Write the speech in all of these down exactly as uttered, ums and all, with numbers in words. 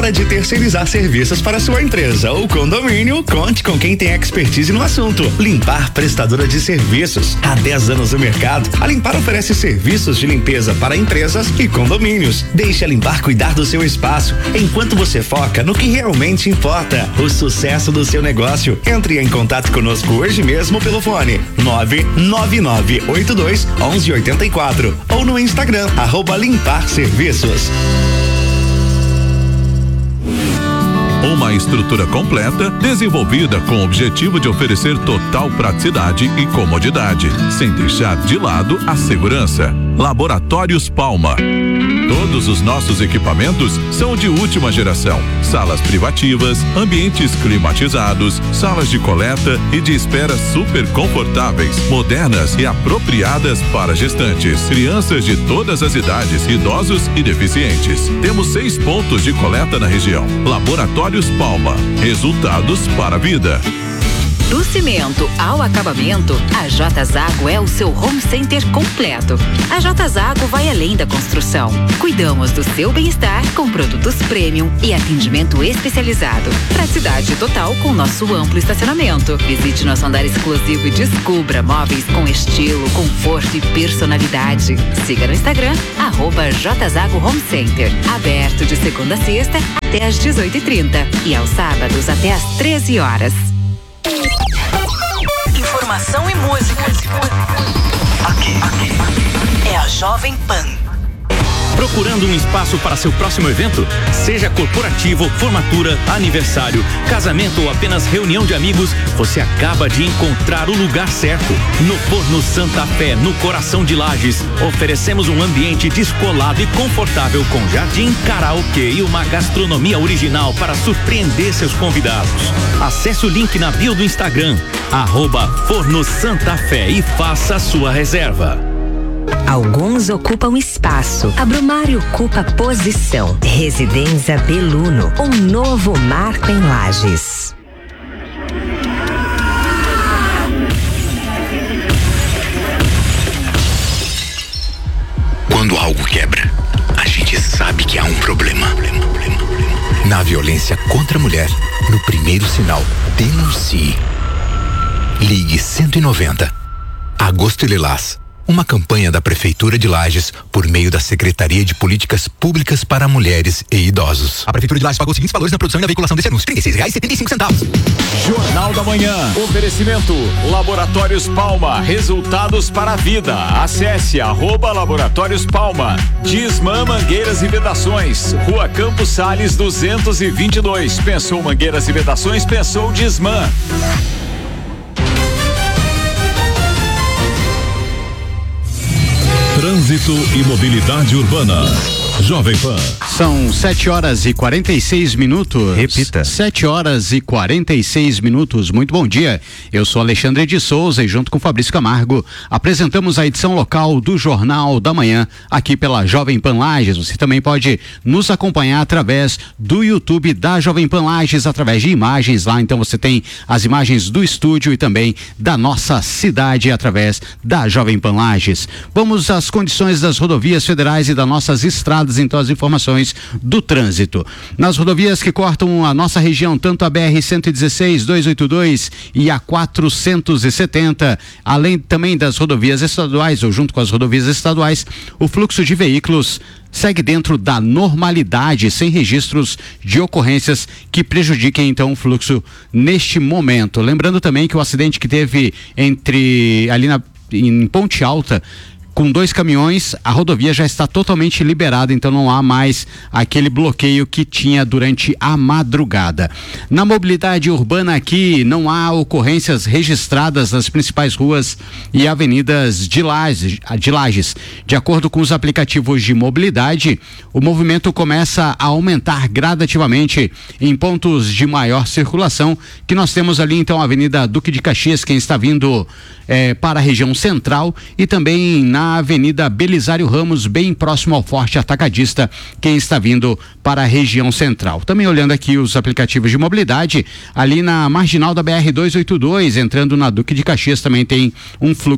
hora de terceirizar serviços para sua empresa ou condomínio, conte com quem tem expertise no assunto. Limpar Prestadora de Serviços. Há dez anos no mercado, a Limpar oferece serviços de limpeza para empresas e condomínios. Deixe a Limpar cuidar do seu espaço, enquanto você foca no que realmente importa, o sucesso do seu negócio. Entre em contato conosco hoje mesmo pelo fone nove nove nove oito dois um um oito quatro ou no Instagram, arroba Limpar Serviços. Uma estrutura completa, desenvolvida com o objetivo de oferecer total praticidade e comodidade, sem deixar de lado a segurança. Laboratórios Palma. Todos os nossos equipamentos são de última geração. Salas privativas, ambientes climatizados, salas de coleta e de espera super confortáveis, modernas e apropriadas para gestantes, crianças de todas as idades, idosos e deficientes. Temos seis pontos de coleta na região. Laboratórios Palma. Resultados para a vida. Do cimento ao acabamento, a J Zago é o seu home center completo. A J Zago vai além da construção. Cuidamos do seu bem-estar com produtos premium e atendimento especializado. Praticidade total com nosso amplo estacionamento. Visite nosso andar exclusivo e descubra móveis com estilo, conforto e personalidade. Siga no Instagram, arroba J Zago Home Center. Aberto de segunda a sexta até às dezoito e trinta e aos sábados até às treze horas. Informação e música. Aqui, aqui. É a Jovem Pan. Procurando um espaço para seu próximo evento? Seja corporativo, formatura, aniversário, casamento ou apenas reunião de amigos, você acaba de encontrar o lugar certo. No Forno Santa Fé, no coração de Lages, oferecemos um ambiente descolado e confortável com jardim, karaokê e uma gastronomia original para surpreender seus convidados. Acesse o link na bio do Instagram, arroba Forno Santa Fé e faça a sua reserva. Alguns ocupam espaço, a Brumari ocupa posição. Residência Beluno, um novo marco em Lages. Quando algo quebra, a gente sabe que há um problema. Na violência contra a mulher, no primeiro sinal, denuncie. Ligue cento e noventa. Agosto Lilás. Uma campanha da Prefeitura de Lages por meio da Secretaria de Políticas Públicas para Mulheres e Idosos. A Prefeitura de Lages pagou os seguintes valores na produção e na veiculação desse anúncio: trinta e seis reais e setenta e cinco centavos. Jornal da Manhã. Oferecimento Laboratórios Palma. Resultados para a vida. Acesse arroba Laboratórios Palma. Disman Mangueiras e Vedações. Rua Campos Sales duzentos e vinte e dois. Pensou Mangueiras e Vedações? Pensou Disman. Trânsito e mobilidade urbana. Jovem Pan. São sete horas e quarenta e seis minutos. Repita. Sete horas e quarenta e seis minutos. Muito bom dia. Eu sou Alexandre de Souza e junto com Fabrício Camargo apresentamos a edição local do Jornal da Manhã aqui pela Jovem Pan Lages. Você também pode nos acompanhar através do YouTube da Jovem Pan Lages, através de imagens lá. Então você tem as imagens do estúdio e também da nossa cidade através da Jovem Pan Lages. Vamos às condições das rodovias federais e das nossas estradas. Então as informações do trânsito. Nas rodovias que cortam a nossa região, tanto a B R cento e dezesseis, duzentos e oitenta e dois e a quatrocentos e setenta, além também das rodovias estaduais ou junto com as rodovias estaduais, o fluxo de veículos segue dentro da normalidade, sem registros de ocorrências que prejudiquem então o fluxo neste momento. Lembrando também que o acidente que teve entre ali na, em Ponte Alta, com dois caminhões, a rodovia já está totalmente liberada, então não há mais aquele bloqueio que tinha durante a madrugada. Na mobilidade urbana aqui, não há ocorrências registradas nas principais ruas e avenidas de Lages, de Lages. De acordo com os aplicativos de mobilidade, o movimento começa a aumentar gradativamente em pontos de maior circulação, que nós temos ali então a Avenida Duque de Caxias, quem está vindo eh, para a região central, e também na Avenida Belisário Ramos, bem próximo ao Forte Atacadista, quem está vindo para a região central. Também olhando aqui os aplicativos de mobilidade, ali na marginal da B R duzentos e oitenta e dois, entrando na Duque de Caxias, também tem um fluxo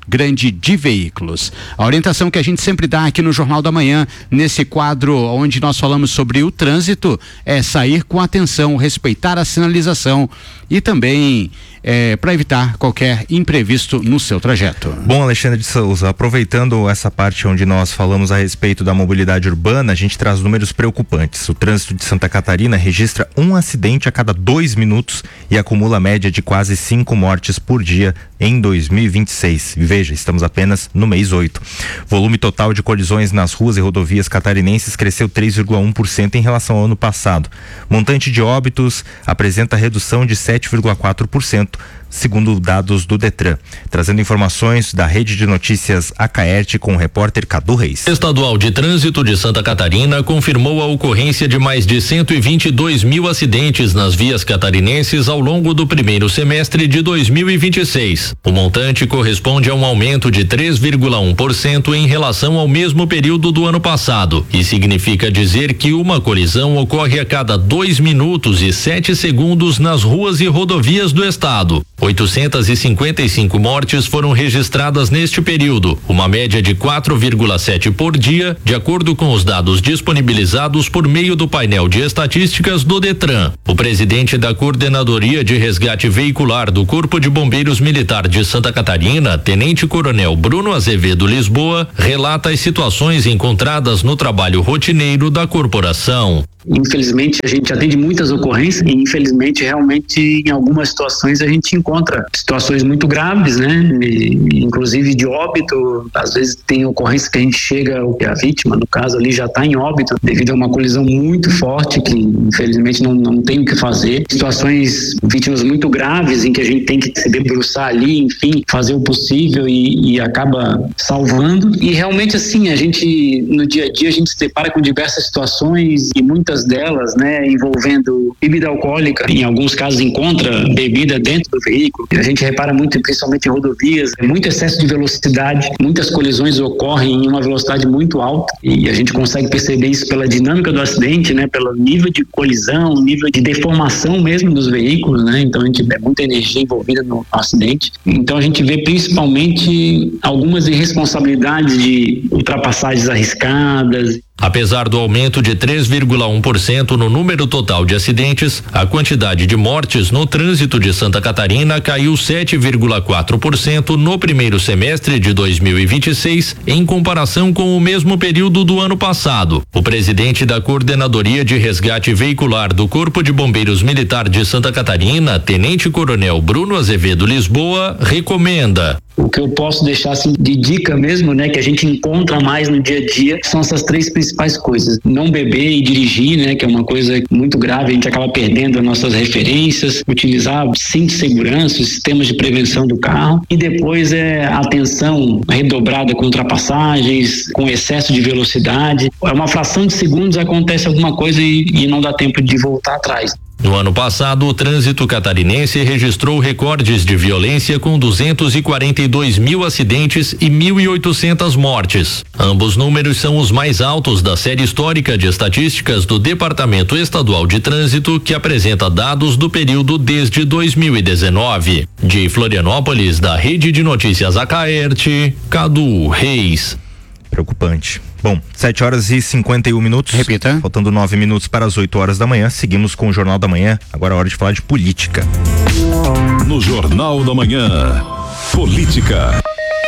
grande de veículos. A orientação que a gente sempre dá aqui no Jornal da Manhã, nesse quadro onde nós falamos sobre o trânsito, é sair com atenção, respeitar a sinalização e também é, para evitar qualquer imprevisto no seu trajeto. Bom, Alexandre de Souza, aproveitando essa parte onde nós falamos a respeito da mobilidade urbana, a gente traz números preocupantes. O trânsito de Santa Catarina registra um acidente a cada dois minutos e acumula a média de quase cinco mortes por dia em dois mil e vinte e seis. Veja, estamos apenas no mês oito. Volume total de colisões nas ruas e rodovias catarinenses cresceu três vírgula um por cento em relação ao ano passado. Montante de óbitos apresenta redução de sete vírgula quatro por cento, segundo dados do Detran. Trazendo informações da Rede de Notícias Acaerte com o repórter Cadu Reis. Estadual de Trânsito de Santa Catarina confirmou a ocorrência de mais de cento e vinte e dois mil acidentes nas vias catarinenses ao longo do primeiro semestre de dois mil e vinte e seis. O montante corresponde a um aumento de três vírgula um por cento em relação ao mesmo período do ano passado e significa dizer que uma colisão ocorre a cada dois minutos e sete segundos nas ruas e rodovias do estado. oitocentas e cinquenta e cinco mortes foram registradas neste período, uma média de quatro vírgula sete por dia, de acordo com os dados disponibilizados por meio do painel de estatísticas do Detran. O presidente da Coordenadoria de Resgate Veicular do Corpo de Bombeiros Militar de Santa Catarina, Tenente Coronel Bruno Azevedo Lisboa, relata as situações encontradas no trabalho rotineiro da corporação. Infelizmente, a gente atende muitas ocorrências e, infelizmente, realmente, em algumas situações, a gente encontra situações muito graves, né? E, inclusive de óbito. Às vezes tem ocorrência que a gente chega, a vítima, no caso ali, já está em óbito devido a uma colisão muito forte que, infelizmente, não, não tem o que fazer. Situações, vítimas muito graves em que a gente tem que se debruçar ali, enfim, fazer o possível e, e acaba salvando. E realmente, assim, a gente, no dia a dia, a gente se depara com diversas situações e muitas delas, né, envolvendo bebida alcoólica. Em alguns casos encontra bebida dentro do veículo. A gente repara muito, principalmente em rodovias, muito excesso de velocidade. Muitas colisões ocorrem em uma velocidade muito alta e a gente consegue perceber isso pela dinâmica do acidente, né, pelo nível de colisão, nível de deformação mesmo dos veículos, né. Então a gente vê muita energia envolvida no acidente. Então a gente vê principalmente algumas irresponsabilidades de ultrapassagens arriscadas. Apesar do aumento de três vírgula um por cento no número total de acidentes, a quantidade de mortes no trânsito de Santa Catarina caiu sete vírgula quatro por cento no primeiro semestre de dois mil e vinte e seis, em comparação com o mesmo período do ano passado. O presidente da Coordenadoria de Resgate Veicular do Corpo de Bombeiros Militar de Santa Catarina, Tenente Coronel Bruno Azevedo Lisboa, recomenda. O que eu posso deixar assim, de dica mesmo, né, que a gente encontra mais no dia a dia, são essas três principais coisas. Não beber e dirigir, né, que é uma coisa muito grave, a gente acaba perdendo as nossas referências, utilizar cinto de segurança, sistemas de prevenção do carro, e depois é atenção redobrada com ultrapassagens, com excesso de velocidade. É uma fração de segundos, acontece alguma coisa e, e não dá tempo de voltar atrás. No ano passado, o trânsito catarinense registrou recordes de violência com duzentos e quarenta e dois mil acidentes e mil e oitocentas mortes. Ambos números são os mais altos da série histórica de estatísticas do Departamento Estadual de Trânsito, que apresenta dados do período desde dois mil e dezenove. De Florianópolis, da Rede de Notícias Acaerte, Cadu Reis. Preocupante. Bom, sete horas e cinquenta e um minutos. Repita. Faltando nove minutos para as oito horas da manhã. Seguimos com o Jornal da Manhã. Agora é hora de falar de política. No Jornal da Manhã, política.